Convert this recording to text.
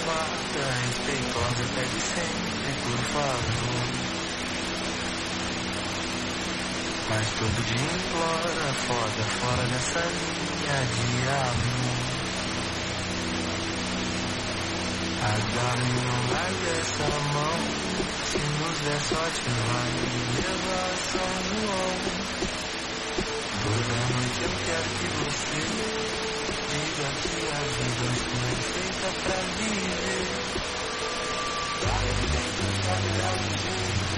mata, respeitosa, pede sempre, por favor. Mas todo dia implora, foda, fora dessa linha de amor. Agarre, não larga essa mão, se nos der sorte vai levar São João. Toda noite eu quero que você diga que a vida foi feita pra viver. Vai dentro, sabe, dá um jeito.